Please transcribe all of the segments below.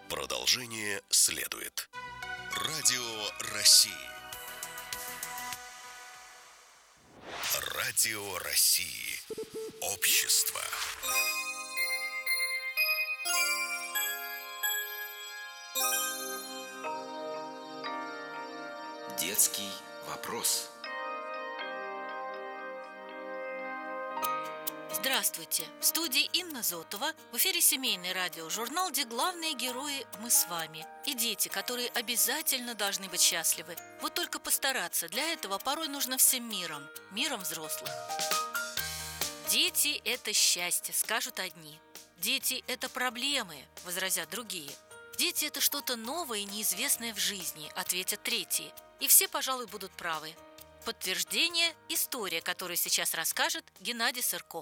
Продолжение следует. Радио России. Радио России. Общество. Детский вопрос. Здравствуйте! В студии Инна Зотова. В эфире семейный радиожурнал, где главные герои мы с вами. И дети, которые обязательно должны быть счастливы. Вот только постараться. Для этого порой нужно всем миром взрослых. Дети – это счастье, скажут одни. Дети – это проблемы, возразят другие. Дети – это что-то новое и неизвестное в жизни, ответят третьи. И все, пожалуй, будут правы. Подтверждение – история, которую сейчас расскажет Геннадий Сырков.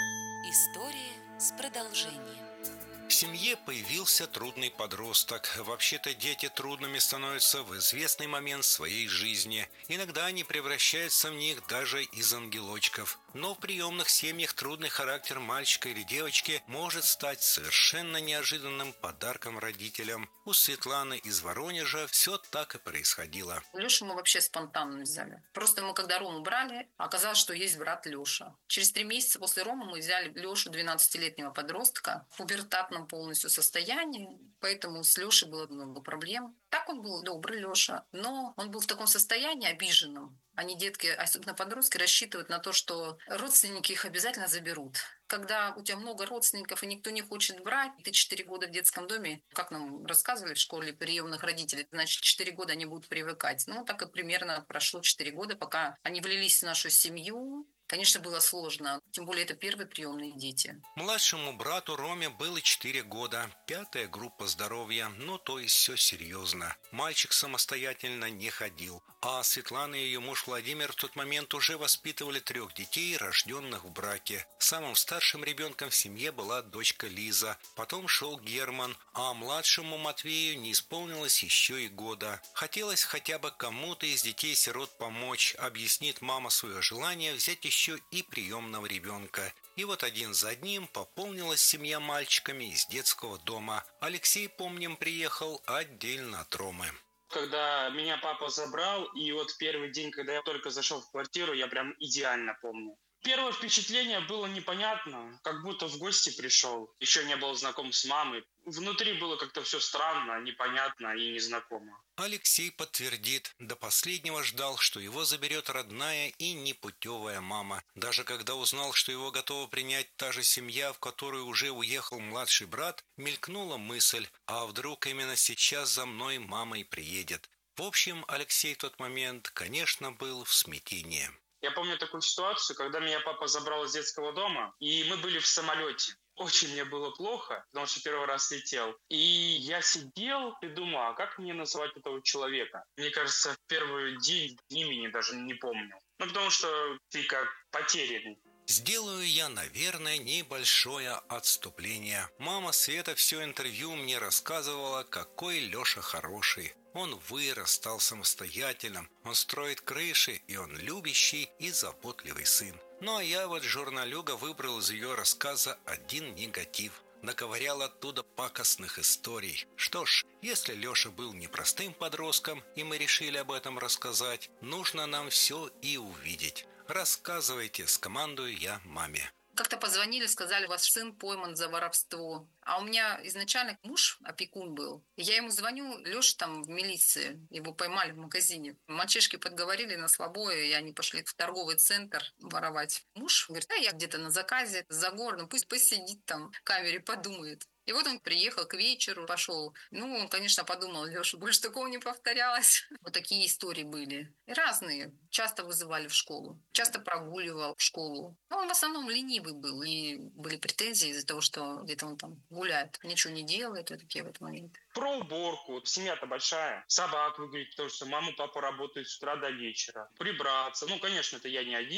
История с продолжением. В семье появился трудный подросток. Вообще-то дети трудными становятся в известный момент своей жизни. Иногда они превращаются в них даже из ангелочков. Но в приемных семьях трудный характер мальчика или девочки может стать совершенно неожиданным подарком родителям. У Светланы из Воронежа все так и происходило. Лешу мы вообще спонтанно взяли. Просто мы когда Рому брали, оказалось, что есть брат Леша. Через 3 месяца после Ромы мы взяли Лешу, 12-летнего подростка, в пубертатном полностью состоянии. Поэтому с Лешей было много проблем. Так он был добрый, Леша, но он был в таком состоянии обиженном. Они, детки, особенно подростки, рассчитывают на то, что родственники их обязательно заберут. Когда у тебя много родственников и никто не хочет брать, ты 4 года в детском доме, как нам рассказывали в школе приемных родителей, значит, 4 года они будут привыкать. Ну, так и примерно прошло 4 года, пока они влились в нашу семью. Конечно, было сложно, тем более это первые приемные дети. Младшему брату Роме было 4 года, 5-я группа здоровья, ну то есть все серьезно. Мальчик самостоятельно не ходил, а Светлана и ее муж Владимир в тот момент уже воспитывали 3 детей, рожденных в браке. Самым старшим ребенком в семье была дочка Лиза, потом шел Герман, а младшему Матвею не исполнилось еще и года. Хотелось хотя бы кому-то из детей-сирот помочь, объяснит мама свое желание взять еще и приемного ребенка. И вот один за одним пополнилась семья мальчиками из детского дома. Алексей, помним, приехал отдельно от Ромы. Когда меня папа забрал, и вот первый день, когда я только зашел в квартиру, я прям идеально помню. Первое впечатление было непонятно, как будто в гости пришел. Еще не был знаком с мамой. Внутри было как-то все странно, непонятно и незнакомо. Алексей подтвердит, до последнего ждал, что его заберет родная и непутевая мама. Даже когда узнал, что его готова принять та же семья, в которую уже уехал младший брат, мелькнула мысль, а вдруг именно сейчас за мной мама и приедет. В общем, Алексей в тот момент, конечно, был в смятении. Я помню такую ситуацию, когда меня папа забрал из детского дома, и мы были в самолете. Очень мне было плохо, потому что первый раз летел. И я сидел и думал, а как мне называть этого человека? Мне кажется, в первый день имени даже не помню. Ну, потому что ты как потерянный. Сделаю я, наверное, небольшое отступление. Мама Света все интервью мне рассказывала, какой Леша хороший. Он вырос, стал самостоятельным, он строит крыши, и он любящий и заботливый сын. Ну а я вот, журналюга, выбрал из ее рассказа один негатив. Наковырял оттуда пакостных историй. Что ж, если Леша был непростым подростком, и мы решили об этом рассказать, нужно нам все и увидеть. Рассказывайте, скомандую я маме. Как-то позвонили, сказали, ваш сын пойман за воровство. А у меня изначально муж опекун был. И я ему звоню, Леша там в милиции, его поймали в магазине. Мальчишки подговорили на слабое, и они пошли в торговый центр воровать. Муж говорит, я где-то на заказе за городом, пусть посидит там в камере, подумает. И вот он приехал к вечеру, пошел. Ну, он, конечно, подумал, Леша, больше такого не повторялось. Вот такие истории были. И разные. Часто вызывали в школу. Часто прогуливал в школу. Но он в основном ленивый был. И были претензии из-за того, что где-то он там гуляет. Ничего не делает. Вот такие вот моменты. Про уборку. Семья-то большая. Собак выгулить, потому что мама, папа работают с утра до вечера. Прибраться. Ну, конечно, это я не один.